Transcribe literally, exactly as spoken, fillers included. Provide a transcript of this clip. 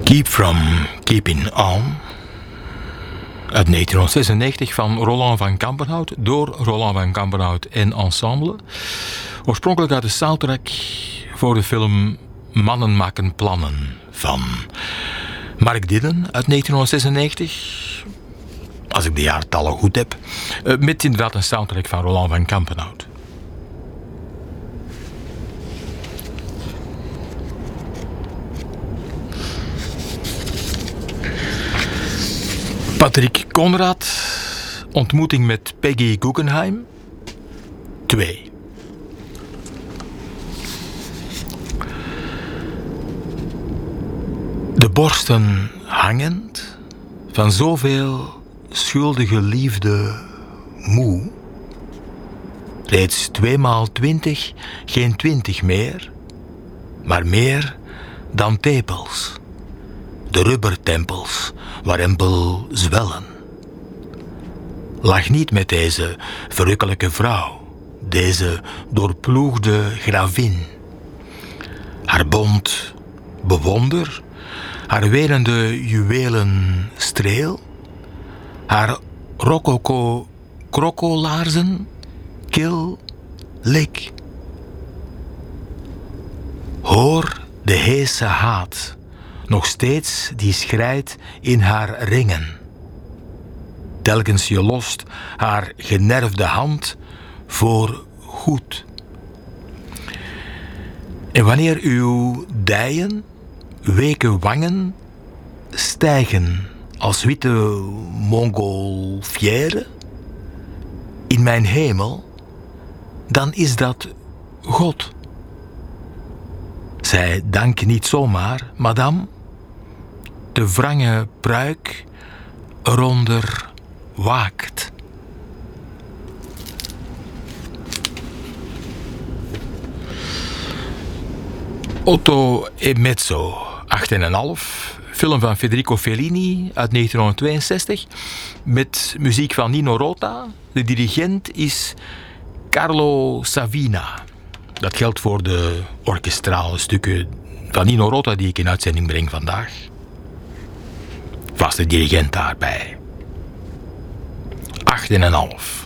Keep From Keeping On uit negentienhonderdzesennegentig van Roland van Campenhout door Roland van Campenhout en Ensemble. Oorspronkelijk uit de soundtrack voor de film Mannen maken plannen van Mark Didden uit negentienhonderdzesennegentig. Als ik de jaartallen goed heb. Met inderdaad een soundtrack van Roland van Campenhout. Patrick Conrad, ontmoeting met Peggy Guggenheim, twee. De borsten hangend, van zoveel schuldige liefde moe. Reeds tweemaal twintig, geen twintig meer, maar meer dan tepels. De rubbertempels waar empel zwellen. Lach niet met deze verrukkelijke vrouw, deze doorploegde gravin. Haar bont bewonder, haar welende juwelen streel, haar rococo krokolaarzen, kil, lik. Hoor de heese haat, nog steeds die schrijt in haar ringen. Telkens je lost haar generfde hand voor goed. En wanneer uw dijen, weke wangen, stijgen als witte mongolfière in mijn hemel, dan is dat God. Zij dankt niet zomaar, madame, de wrange pruik eronder waakt. Otto e Mezzo, acht en een half, film van Federico Fellini uit negentienhonderdtweeënzestig, met muziek van Nino Rota. De dirigent is Carlo Savina. Dat geldt voor de orkestrale stukken van Nino Rota die ik in uitzending breng vandaag. Vaste dirigent daarbij. Acht en een half.